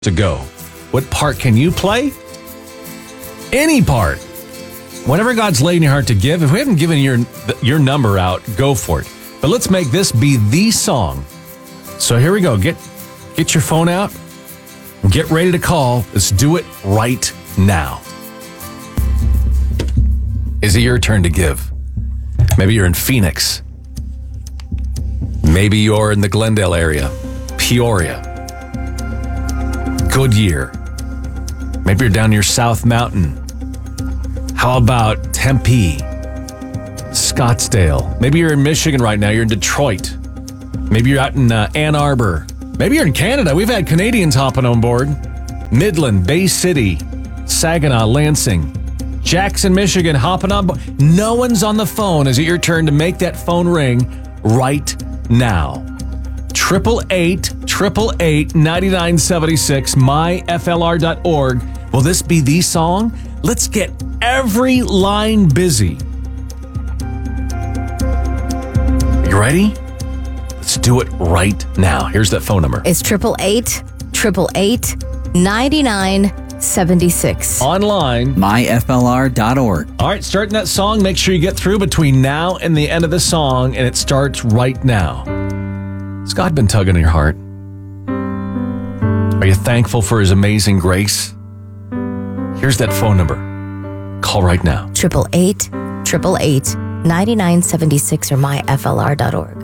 to go. What part can you play? Any part. Whatever God's laid in your heart to give, if we haven't given your number out, go for it. But let's make this be the song. So here we go. Get your phone out. Get ready to call. Let's do it right now. Is it your turn to give? Maybe you're in Phoenix. Maybe you're in the Glendale area, Peoria, Goodyear. Maybe you're down near South Mountain. How about Tempe, Scottsdale? Maybe you're in Michigan right now. You're in Detroit. Maybe you're out in Ann Arbor. Maybe you're in Canada. We've had Canadians hopping on board. Midland, Bay City, Saginaw, Lansing, Jackson, Michigan, hopping on board. No one's on the phone. Is it your turn to make that phone ring right now? 888-888-9976, myflr.org. Will this be the song? Let's get every line busy. You ready? Let's do it right now. Here's that phone number. It's 888-888-9976. Online. myflr.org. All right, starting that song. Make sure you get through between now and the end of the song, and it starts right now. Has God been tugging on your heart? Are you thankful for His amazing grace? Here's that phone number. Call right now. 888-888-9976 or myflr.org.